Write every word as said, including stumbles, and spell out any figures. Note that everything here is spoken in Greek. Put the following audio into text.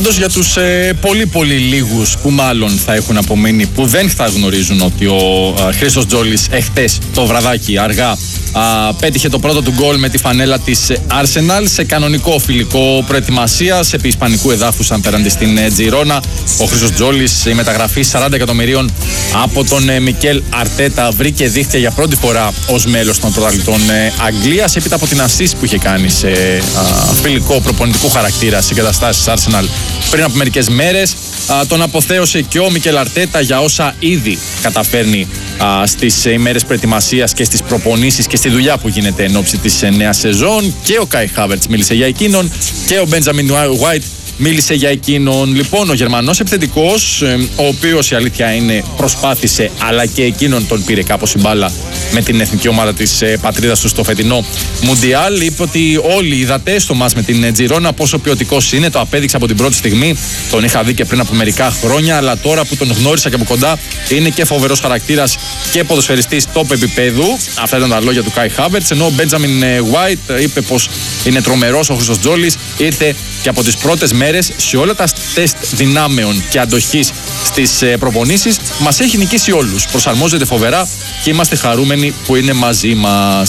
Για τους ε, πολύ πολύ λίγους που μάλλον θα έχουν απομείνει, που δεν θα γνωρίζουν ότι ο ε, Χρήστος Τζόλης εχθές το βραδάκι αργά α, πέτυχε το πρώτο του γκολ με τη φανέλα της Arsenal σε κανονικό φιλικό προετοιμασίας επί ισπανικού εδάφους απέναντι στην ε, Τζιρόνα. Ο Χρήστος Τζόλης, η μεταγραφή σαράντα εκατομμυρίων από τον ε, Μικέλ Αρτέτα, βρήκε δίχτυα για πρώτη φορά ως μέλος των πρωταθλητών ε, Αγγλίας, έπειτα από την assist που είχε κάνει σε α, φιλικό προπονητικού χαρακτήρα σε εγκαταστάσεις Arsenal πριν από μερικές μέρες. Α, τον αποθέωσε και ο Μικέλ Αρτέτα για όσα ήδη καταφέρνει α, στις ημέρες προετοιμασίας και στις προπονήσεις και στη δουλειά που γίνεται εν ώψη της νέας σεζόν. Και ο Κάι Χάβερτς μίλησε για εκείνον και ο Μπέντζαμιν Γουάιτ μίλησε για εκείνον. Λοιπόν, ο Γερμανός επιθετικός, ο οποίος η αλήθεια είναι προσπάθησε, αλλά και εκείνον τον πήρε κάπως η μπάλα με την εθνική ομάδα της πατρίδας του στο φετινό Μουντιάλ, είπε ότι όλοι είδατε στο μάτς με την Τζιρόνα πόσο ποιοτικός είναι. Το απέδειξε από την πρώτη στιγμή. Τον είχα δει και πριν από μερικά χρόνια, αλλά τώρα που τον γνώρισα και από κοντά είναι και φοβερός χαρακτήρας και ποδοσφαιριστής top επίπεδου. Αυτά ήταν τα λόγια του Κάι Χάβερτς. Ενώ ο Μπέντζαμιν Γουάιτ είπε πως είναι τρομερός ο Χρήστος Τζόλης. Ήρθε και από τις πρώτες μέρες σε όλα τα τεστ δυνάμεων και αντοχής στις προπονήσεις μας έχει νικήσει όλους. Προσαρμόζεται φοβερά και είμαστε χαρούμενοι που είναι μαζί μας.